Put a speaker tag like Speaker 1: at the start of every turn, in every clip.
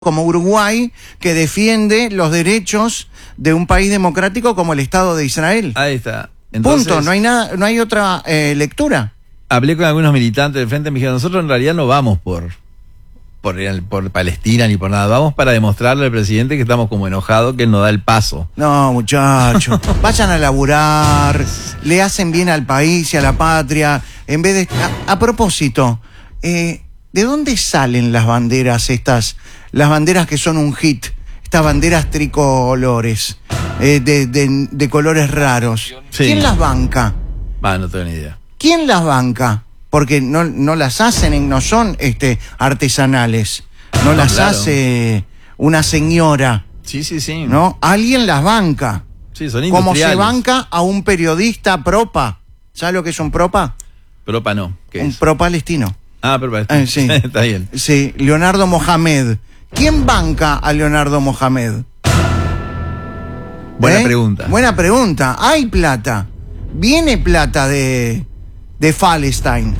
Speaker 1: como Uruguay, que defiende los derechos de un país democrático como el Estado de Israel.
Speaker 2: Ahí está. Entonces,
Speaker 1: punto, no hay nada, no hay otra lectura.
Speaker 2: Hablé con algunos militantes del frente y me dijeron, nosotros en realidad no vamos por Palestina ni por nada, vamos para demostrarle al presidente que estamos como enojados, que él nos da el paso.
Speaker 1: No, muchachos, vayan a laburar, le hacen bien al país y a la patria, en vez de... A propósito, ¿de dónde salen las banderas estas, las banderas que son un hit, estas banderas tricolores, de colores raros?
Speaker 2: Sí.
Speaker 1: ¿Quién las banca?
Speaker 2: No tengo ni idea.
Speaker 1: ¿Quién las banca? Porque no las hacen, no son artesanales, no las hace una señora.
Speaker 2: Sí.
Speaker 1: ¿No? Alguien las banca.
Speaker 2: Sí, son industriales.
Speaker 1: Como se banca a un periodista propa. ¿Sabes lo que es un propa?
Speaker 2: Propa no. ¿Qué
Speaker 1: Un
Speaker 2: es?
Speaker 1: pro-palestino.
Speaker 2: Pro-palestino.
Speaker 1: Sí.
Speaker 2: Está bien.
Speaker 1: Sí, Leonardo Mohamed. ¿Quién banca a Leonardo Mohamed?
Speaker 2: Buena pregunta.
Speaker 1: Buena pregunta. Hay plata. Viene plata de Palestine.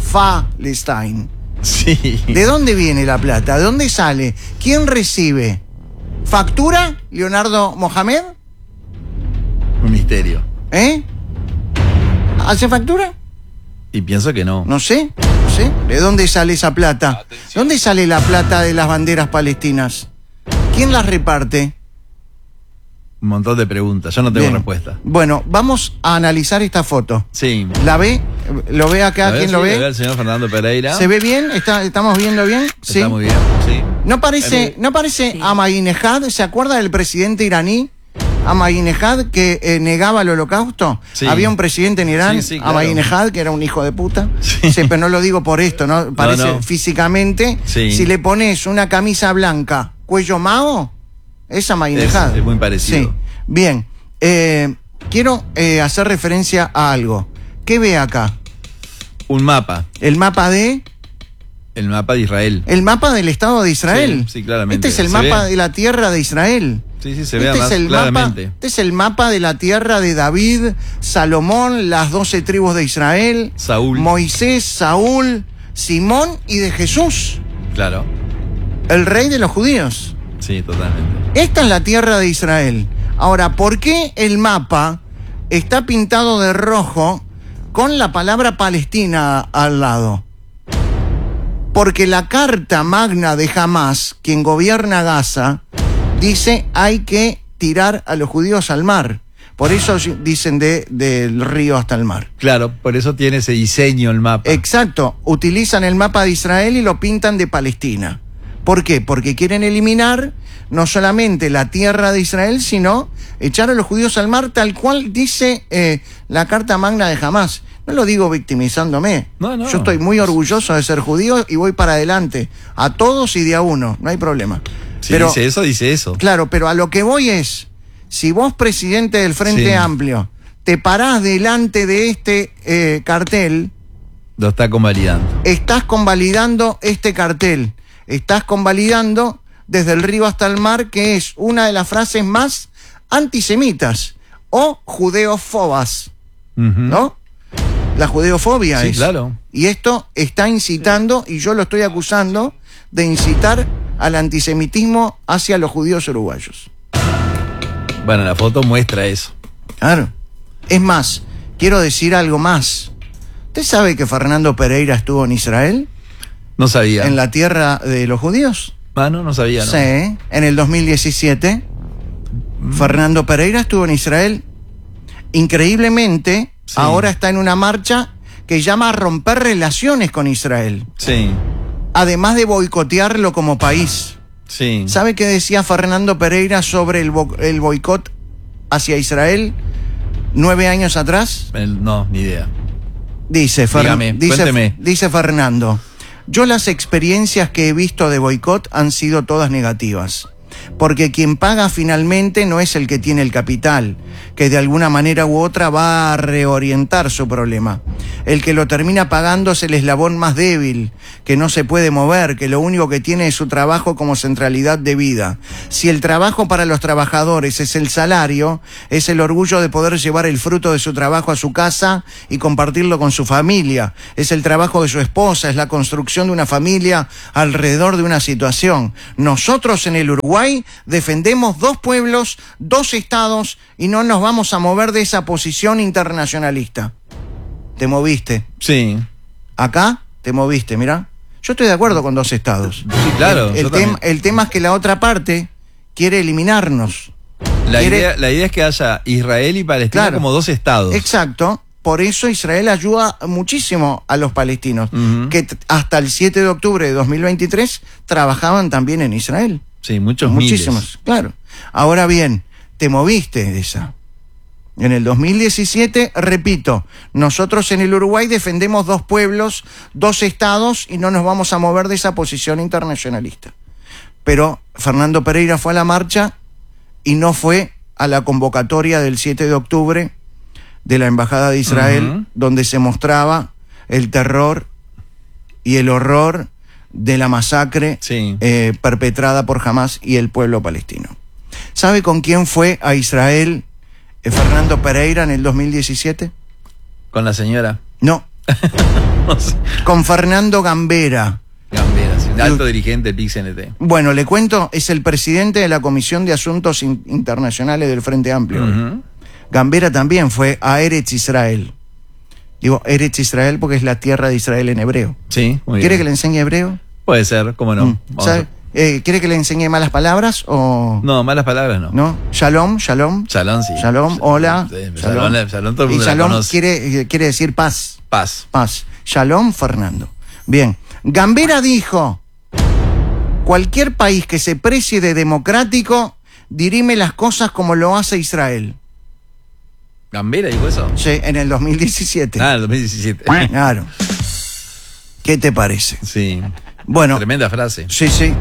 Speaker 2: Sí.
Speaker 1: ¿De dónde viene la plata? ¿De dónde sale? ¿Quién recibe? ¿Factura Leonardo Mohamed?
Speaker 2: Un misterio.
Speaker 1: ¿Hace factura?
Speaker 2: Y pienso que no.
Speaker 1: No sé. ¿De dónde sale esa plata? ¿De dónde sale la plata de las banderas palestinas? ¿Quién las reparte?
Speaker 2: Un montón de preguntas. Yo no tengo
Speaker 1: Bien.
Speaker 2: respuesta.
Speaker 1: Bueno, vamos a analizar esta foto.
Speaker 2: Sí.
Speaker 1: ¿La ve? ¿Lo ve acá? ¿Quién lo ve?
Speaker 2: Lo ve el señor Fernando Pereira.
Speaker 1: ¿Se ve bien? ¿Estamos viendo bien? Sí.
Speaker 2: Está muy bien, sí.
Speaker 1: ¿No parece Ahmadinejad? ¿Se acuerda del presidente iraní? Ahmadinejad, que negaba el holocausto.
Speaker 2: Sí.
Speaker 1: Había un presidente en Irán,
Speaker 2: Sí, claro.
Speaker 1: Ahmadinejad, que era un hijo de puta.
Speaker 2: Sí.
Speaker 1: Sí, pero no lo digo por esto, ¿no? Parece
Speaker 2: No.
Speaker 1: físicamente.
Speaker 2: Sí.
Speaker 1: Si le pones una camisa blanca, cuello Mao, es Ahmadinejad.
Speaker 2: Es muy parecido.
Speaker 1: Sí. Bien. Quiero hacer referencia a algo. ¿Qué ve acá?
Speaker 2: Un mapa.
Speaker 1: El mapa de...
Speaker 2: El mapa de Israel.
Speaker 1: El mapa del Estado de Israel.
Speaker 2: Sí, claramente.
Speaker 1: Este es el
Speaker 2: Se
Speaker 1: mapa
Speaker 2: ve.
Speaker 1: de la tierra de Israel.
Speaker 2: Sí, se ve más claramente.
Speaker 1: Este es el mapa de la tierra de David, Salomón, las 12 tribus de Israel,
Speaker 2: Saúl.
Speaker 1: Moisés, Saúl, Simón y de Jesús,
Speaker 2: Claro.
Speaker 1: el rey de los judíos.
Speaker 2: Sí, totalmente.
Speaker 1: Esta es la tierra de Israel. Ahora, ¿por qué el mapa está pintado de rojo con la palabra Palestina al lado? Porque la carta magna de Hamás, quien gobierna Gaza, dice hay que tirar a los judíos al mar. Por eso dicen del río hasta el mar.
Speaker 2: Claro, por eso tiene ese diseño el mapa.
Speaker 1: Exacto, utilizan el mapa de Israel y lo pintan de Palestina. ¿Por qué? Porque quieren eliminar no solamente la tierra de Israel, sino echar a los judíos al mar, tal cual dice la carta magna de Hamás. No lo digo victimizándome.
Speaker 2: No.
Speaker 1: Yo estoy muy orgulloso de ser judío y voy para adelante. A todos y de a uno, no hay problema.
Speaker 2: Si
Speaker 1: Pero,
Speaker 2: dice eso.
Speaker 1: claro, pero a lo que voy es, si vos, presidente del Frente
Speaker 2: Sí.
Speaker 1: Amplio, te parás delante de este cartel,
Speaker 2: Lo está convalidando.
Speaker 1: estás convalidando este cartel. Estás convalidando desde el río hasta el mar, que es una de las frases más antisemitas o judeofobas, ¿no? La judeofobia
Speaker 2: Sí,
Speaker 1: es.
Speaker 2: claro.
Speaker 1: Y esto está incitando, y yo lo estoy acusando, de incitar al antisemitismo hacia los judíos uruguayos.
Speaker 2: Bueno, la foto muestra eso.
Speaker 1: Claro. Es más, quiero decir algo más. ¿Usted sabe que Fernando Pereira estuvo en Israel?
Speaker 2: No sabía.
Speaker 1: ¿En la tierra de los judíos?
Speaker 2: No sabía, ¿no?
Speaker 1: Sí, en el 2017. Fernando Pereira estuvo en Israel. Increíblemente,
Speaker 2: Sí.
Speaker 1: ahora está en una marcha que llama a romper relaciones con Israel,
Speaker 2: Sí.
Speaker 1: además de boicotearlo como país.
Speaker 2: Sí.
Speaker 1: ¿Sabe qué decía Fernando Pereira sobre el boicot hacia Israel 9 años atrás?
Speaker 2: No, ni idea.
Speaker 1: Dice,
Speaker 2: Dígame, cuénteme.
Speaker 1: dice Fernando: yo las experiencias que he visto de boicot han sido todas negativas. Porque quien paga finalmente no es el que tiene el capital, que de alguna manera u otra va a reorientar su problema. El que lo termina pagando es el eslabón más débil, que no se puede mover, que lo único que tiene es su trabajo como centralidad de vida. Si el trabajo para los trabajadores es el salario, es el orgullo de poder llevar el fruto de su trabajo a su casa y compartirlo con su familia. Es el trabajo de su esposa, es la construcción de una familia alrededor de una situación. Nosotros en el Uruguay defendemos 2 pueblos, 2 estados y no nos vamos a mover de esa posición internacionalista. Te moviste.
Speaker 2: Sí.
Speaker 1: Acá te moviste, mirá. Yo estoy de acuerdo con 2 estados.
Speaker 2: Sí, claro.
Speaker 1: El tema es que la otra parte quiere eliminarnos.
Speaker 2: La idea es que haya Israel y Palestina, claro, como 2 estados.
Speaker 1: Exacto. Por eso Israel ayuda muchísimo a los palestinos, que hasta el 7 de octubre de 2023 trabajaban también en Israel.
Speaker 2: Sí, muchísimos
Speaker 1: miles. Claro. Ahora bien, te moviste de esa. En el 2017, repito, nosotros en el Uruguay defendemos 2 pueblos, 2 estados y no nos vamos a mover de esa posición internacionalista. Pero Fernando Pereira fue a la marcha y no fue a la convocatoria del 7 de octubre de la Embajada de Israel, donde se mostraba el terror y el horror de la masacre perpetrada por Hamás y el pueblo palestino. ¿Sabe con quién fue a Israel Fernando Pereira en el 2017?
Speaker 2: ¿Con la señora?
Speaker 1: No.
Speaker 2: No sé.
Speaker 1: Con Fernando Gambera.
Speaker 2: Gambera, sí, alto dirigente del PIC-CNT.
Speaker 1: Bueno, le cuento, es el presidente de la Comisión de Asuntos Internacionales del Frente Amplio. Gambera también fue a Eretz Israel. Digo Eretz Israel porque es la tierra de Israel en hebreo.
Speaker 2: Sí, muy bien.
Speaker 1: ¿Quiere que le enseñe hebreo?
Speaker 2: Puede ser, cómo no.
Speaker 1: ¿Quiere que le enseñe malas palabras o...?
Speaker 2: No, malas palabras no.
Speaker 1: ¿No? Shalom, shalom.
Speaker 2: Shalom, sí.
Speaker 1: Shalom, hola.
Speaker 2: Sí, shalom todo el mundo
Speaker 1: y shalom
Speaker 2: la conoce.
Speaker 1: quiere decir paz.
Speaker 2: Paz.
Speaker 1: Paz. Shalom, Fernando. Bien. Gambera dijo, cualquier país que se precie de democrático dirime las cosas como lo hace Israel.
Speaker 2: ¿Gambera dijo eso?
Speaker 1: Sí, en el 2017.
Speaker 2: Ah, en el 2017.
Speaker 1: Claro. ¿Qué te parece?
Speaker 2: Sí.
Speaker 1: Bueno.
Speaker 2: Tremenda frase.
Speaker 1: Sí, sí.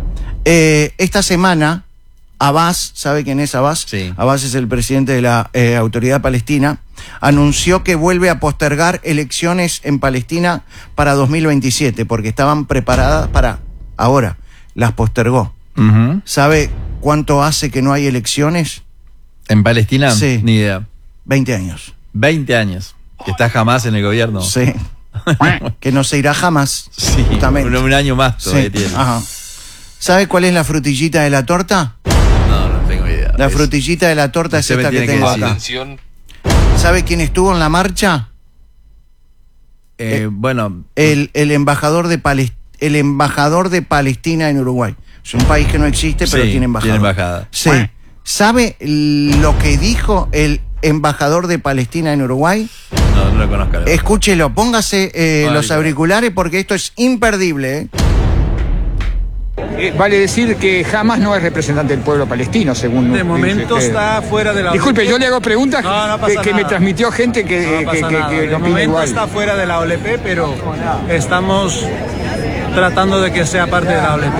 Speaker 1: Esta semana, Abbas, ¿sabe quién es Abbas?
Speaker 2: Sí.
Speaker 1: Abbas es el presidente de la Autoridad Palestina, anunció que vuelve a postergar elecciones en Palestina para 2027, porque estaban preparadas para ahora. Las postergó. ¿Sabe cuánto hace que no hay elecciones?
Speaker 2: ¿En Palestina?
Speaker 1: Sí.
Speaker 2: Ni idea.
Speaker 1: 20 años.
Speaker 2: 20 años. Que está jamás en el gobierno.
Speaker 1: Sí. Que no se irá jamás.
Speaker 2: Sí,
Speaker 1: justamente.
Speaker 2: Un año más todavía tiene.
Speaker 1: Ajá. ¿Sabe cuál es la frutillita de la torta?
Speaker 2: No tengo idea.
Speaker 1: La frutillita de la torta es esta que tengo acá. ¿Sabe quién estuvo en la marcha?
Speaker 2: Bueno.
Speaker 1: El embajador de Palestina en Uruguay. Es un país que no existe, pero tiene embajada.
Speaker 2: Tiene embajada.
Speaker 1: Sí. ¿Sabe lo que dijo el embajador de Palestina en Uruguay?
Speaker 2: No lo conozco.
Speaker 1: Escúchelo, póngase los auriculares porque esto es imperdible.
Speaker 3: Vale decir que Hamás no es representante del pueblo palestino, según...
Speaker 4: De momento está fuera de la...
Speaker 3: Disculpe, yo le hago preguntas que me transmitió gente que
Speaker 4: de momento está fuera de la OLP, pero estamos tratando de que sea parte de la OLP.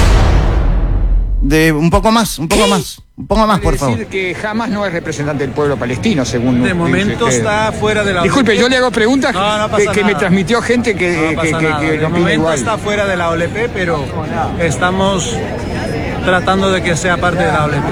Speaker 1: Un poco más, por favor.
Speaker 3: Decir que Hamás no es representante del pueblo palestino, según...
Speaker 4: De momento está fuera de la OLP.
Speaker 3: Disculpe, yo le hago preguntas que me transmitió gente que
Speaker 4: de momento está fuera de la OLP, pero estamos tratando de que sea parte de la OLP.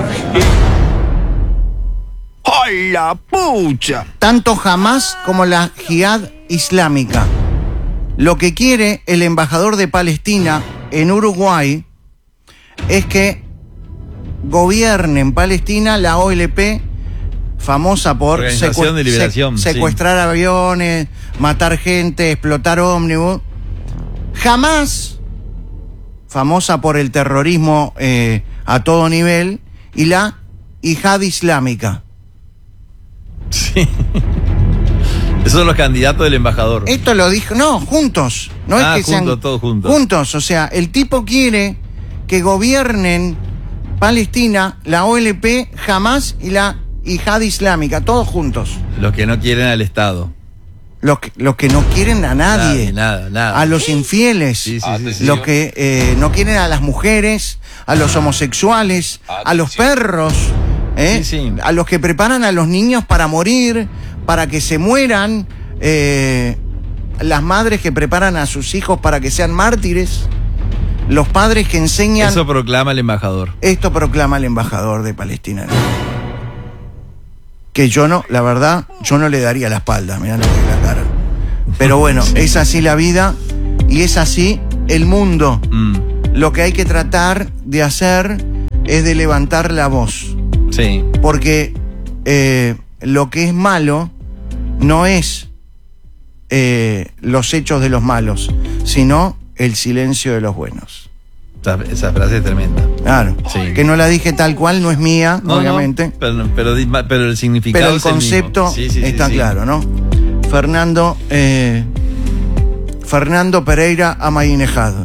Speaker 3: ¡Ay, la pucha!
Speaker 1: Tanto Hamás como la Jihad Islámica. Lo que quiere el embajador de Palestina en Uruguay es que gobierne en Palestina la OLP, famosa por
Speaker 2: Organización de Liberación,
Speaker 1: secuestrar aviones, matar gente, explotar ómnibus. Hamás, famosa por el terrorismo a todo nivel, y la Jihad Islámica.
Speaker 2: Sí. Esos son los candidatos del embajador.
Speaker 1: Esto lo dijo, no, juntos. No es que sean
Speaker 2: todos juntos.
Speaker 1: Juntos, o sea, el tipo quiere que gobiernen Palestina, la OLP, Hamás y la Jihad Islámica, todos juntos.
Speaker 2: Los que no quieren al Estado.
Speaker 1: Los que no quieren a nadie.
Speaker 2: Nada.
Speaker 1: A los infieles.
Speaker 2: Sí.
Speaker 1: Los que no quieren a las mujeres, a los homosexuales, a los perros,
Speaker 2: Sí, sí.
Speaker 1: a los que preparan a los niños para morir, para que se mueran, las madres que preparan a sus hijos para que sean mártires, los padres que enseñan...
Speaker 2: Eso proclama el embajador.
Speaker 1: Esto proclama el embajador de Palestina. Que yo no, la verdad, yo no le daría la espalda, mirá lo que es la cara. Pero bueno, es así la vida y es así el mundo. Lo que hay que tratar de hacer es de levantar la voz.
Speaker 2: Sí.
Speaker 1: Porque lo que es malo no es los hechos de los malos, sino el silencio de los buenos.
Speaker 2: Esa frase es tremenda.
Speaker 1: Claro,
Speaker 2: Sí.
Speaker 1: que no la dije tal cual, no es mía, obviamente.
Speaker 2: No, pero el significado
Speaker 1: Pero el
Speaker 2: es el mismo.
Speaker 1: concepto
Speaker 2: Sí, sí, sí,
Speaker 1: está
Speaker 2: sí.
Speaker 1: claro, ¿no? Fernando Pereira Amainejado.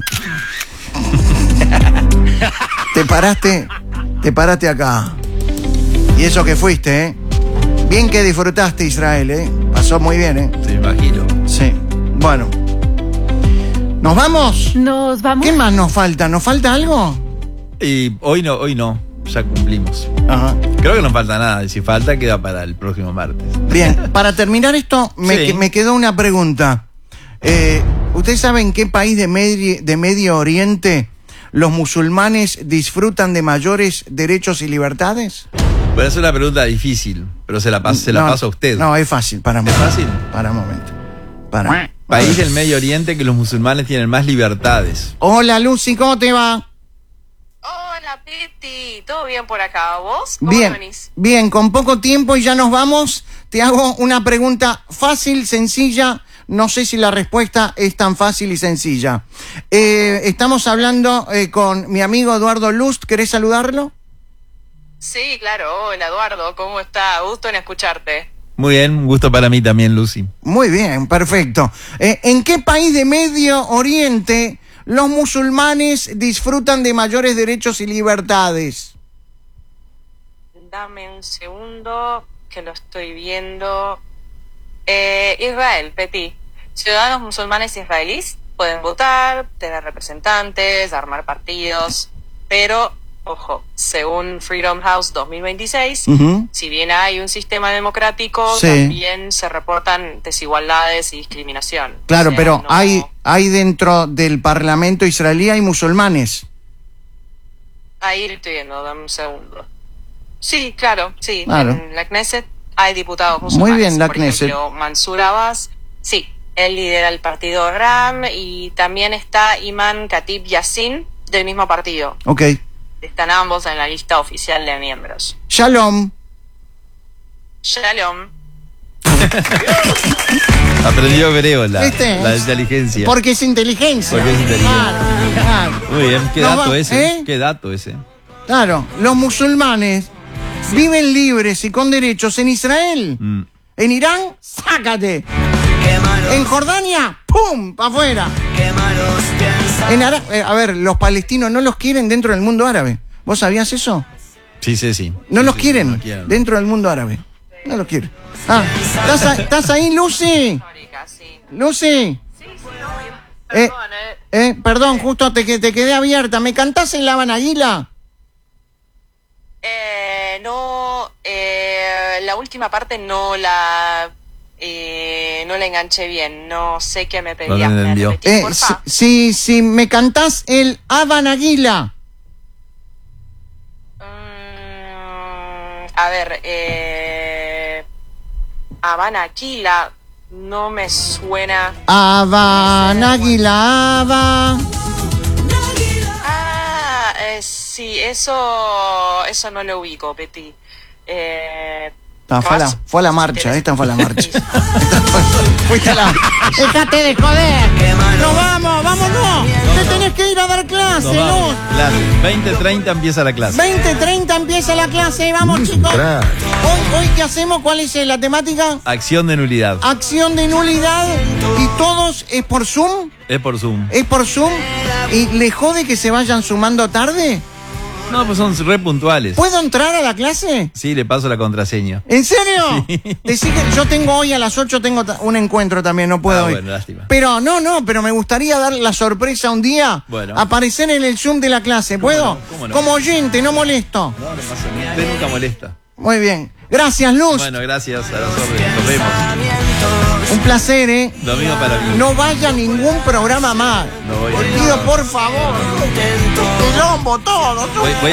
Speaker 1: Te paraste acá. Y eso que fuiste, ¿eh? Bien que disfrutaste, Israel, ¿eh? Pasó muy bien, ¿eh?
Speaker 2: Sí, imagino.
Speaker 1: Sí. Bueno. ¿Nos vamos?
Speaker 5: Nos vamos.
Speaker 1: ¿Qué más nos falta? ¿Nos falta algo?
Speaker 2: Y hoy no, ya cumplimos.
Speaker 1: Ajá.
Speaker 2: Creo que no falta nada, y si falta queda para el próximo martes.
Speaker 1: Bien, para terminar esto,
Speaker 2: Sí.
Speaker 1: me quedó una pregunta. ¿Usted sabe en qué país de Medio Oriente los musulmanes disfrutan de mayores derechos y libertades?
Speaker 2: Bueno, es una pregunta difícil, pero se la paso a usted.
Speaker 1: No, es fácil, para un
Speaker 2: ¿Es
Speaker 1: momento.
Speaker 2: fácil?
Speaker 1: Para un momento. Para.
Speaker 2: País del Medio Oriente que los musulmanes tienen más libertades.
Speaker 1: Hola, Lucy, ¿cómo te va?
Speaker 6: Hola, Piti. ¿Todo bien por acá? ¿Vos? ¿Cómo
Speaker 1: Bien,
Speaker 6: venís?
Speaker 1: bien, con poco tiempo y ya nos vamos. Te hago una pregunta fácil, sencilla. No sé si la respuesta es tan fácil y sencilla. Estamos hablando con mi amigo Eduardo Lust. ¿Querés saludarlo?
Speaker 6: Sí, claro. Hola, Eduardo. ¿Cómo está? Gusto en escucharte.
Speaker 2: Muy bien, un gusto para mí también, Lucy.
Speaker 1: Muy bien, perfecto. ¿En qué país de Medio Oriente los musulmanes disfrutan de mayores derechos y libertades?
Speaker 6: Dame un segundo, que lo estoy viendo. Israel, Peti. Ciudadanos musulmanes israelíes pueden votar, tener representantes, armar partidos, pero, ojo, según Freedom House 2026,
Speaker 1: Ujú.
Speaker 6: si bien hay un sistema democrático,
Speaker 1: Sí.
Speaker 6: también se reportan desigualdades y discriminación.
Speaker 1: Claro,
Speaker 6: O sea,
Speaker 1: pero
Speaker 6: no-
Speaker 1: hay dentro del Parlamento israelí hay musulmanes.
Speaker 6: Ahí lo estoy viendo, dame un segundo. Sí, claro, sí.
Speaker 1: Claro.
Speaker 6: En la Knesset hay diputados musulmanes.
Speaker 1: Muy bien, la
Speaker 6: Por
Speaker 1: Knesset.
Speaker 6: ejemplo, Mansour Abbas, sí, él lidera el partido RAM, y también está Iman Khatib Yassin, del mismo partido.
Speaker 1: Ok.
Speaker 6: Están ambos en la lista oficial de miembros.
Speaker 1: Shalom.
Speaker 6: Shalom.
Speaker 2: Aprendió hebreo la
Speaker 1: ¿Viste?
Speaker 2: inteligencia.
Speaker 1: Porque es inteligencia.
Speaker 2: Porque es inteligencia.
Speaker 1: Claro, claro.
Speaker 2: Muy bien, qué
Speaker 1: Nos
Speaker 2: dato
Speaker 1: va-
Speaker 2: ese.
Speaker 1: ¿eh?
Speaker 2: Qué dato ese.
Speaker 1: Claro, los musulmanes viven libres y con derechos en Israel. En Irán, sácate. En Jordania, ¡pum! ¡Pa' afuera! A ver, los palestinos no los quieren dentro del mundo árabe. ¿Vos sabías eso?
Speaker 2: Sí, sí, sí.
Speaker 1: No
Speaker 2: Sí,
Speaker 1: los
Speaker 2: sí,
Speaker 1: quieren
Speaker 2: no quieren.
Speaker 1: dentro del mundo árabe. No los quieren. Ah, ¿estás ahí, Lucy?
Speaker 6: Histórica, sí.
Speaker 1: Lucy.
Speaker 6: Sí, obvio. Perdón,
Speaker 1: Perdón, justo te quedé abierta. ¿Me cantás en La Banaguila?
Speaker 6: No, la última parte no la enganché bien. No sé qué me pedías.
Speaker 2: ¿Dónde
Speaker 6: ¿Me
Speaker 2: envió?
Speaker 6: repetís, porfa?
Speaker 1: Si me cantás el Abanaguila.
Speaker 6: A ver, Habana Aquila no me suena.
Speaker 1: Abanaguila, Aba.
Speaker 6: Sí, eso no lo ubico, Peti.
Speaker 1: Fue a la marcha, esta fue a la marcha. Fuiste a la... ¡Déjate de joder! ¡Nos vamos! ¡Vámonos! ¡Te tenés que ir a dar clase,
Speaker 2: Nos vamos.
Speaker 1: Luz!
Speaker 2: Claro, 20:30 empieza la clase.
Speaker 1: 20:30 empieza la clase, vamos chicos. Hoy ¿qué hacemos? ¿Cuál es la temática?
Speaker 2: Acción de nulidad.
Speaker 1: Acción de nulidad. Y todos es por Zoom.
Speaker 2: Es por Zoom.
Speaker 1: Es por Zoom. ¿Y le jode que se vayan sumando tarde?
Speaker 2: No, pues son re puntuales.
Speaker 1: ¿Puedo entrar a la clase?
Speaker 2: Sí, le paso la contraseña.
Speaker 1: ¿En serio?
Speaker 2: Sí.
Speaker 1: Decí que yo tengo hoy a las 8 tengo un encuentro también, no puedo ir.
Speaker 2: Bueno, lástima.
Speaker 1: Pero pero me gustaría dar la sorpresa un día,
Speaker 2: Bueno.
Speaker 1: aparecer en el Zoom de la clase. ¿Puedo?
Speaker 2: no? ¿Cómo no?
Speaker 1: Como oyente, no molesto.
Speaker 2: No pasa nada. Usted nunca molesta.
Speaker 1: Muy bien. Gracias, Luz.
Speaker 2: Bueno, gracias a las órdenes. Nos vemos.
Speaker 1: Un placer, ¿eh?
Speaker 2: Domingo para mí.
Speaker 1: No vaya a ningún programa más.
Speaker 2: No voy a
Speaker 1: Te
Speaker 2: ir.
Speaker 1: pido, por favor. Quilombo, todo.
Speaker 2: Voy a